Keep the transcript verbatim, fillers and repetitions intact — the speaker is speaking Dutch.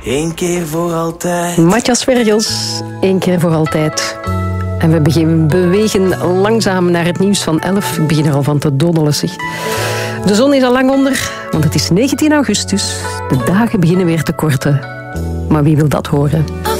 Eén keer voor altijd. Matthias Vergels, één keer voor altijd. En we beginnen bewegen langzaam naar het nieuws van elf. Ik begin er al van te doddelen, zeg. De zon is al lang onder, want het is negentien augustus. De dagen beginnen weer te korten. Maar wie wil dat horen?